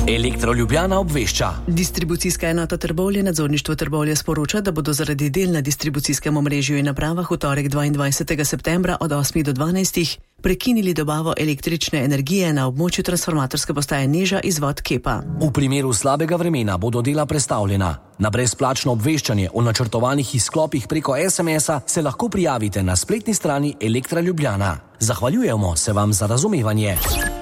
Elektro Ljubljana obvešča. Distribucijska enota Trbovlje, nadzorništvo Trbovlje sporoča, da bodo zaradi del na distribucijskem omrežju in napravah v torek 22. septembra od 8 do 12 prekinili dobavo električne energije na območju transformatorske postaje Neža izvod Kepa. V primeru slabega vremena bodo dela prestavljena. Na brezplačno obveščanje o načrtovanih izklopih preko SMS-a se lahko prijavite na spletni strani Elektra Ljubljana. Zahvaljujemo se vam za razumevanje.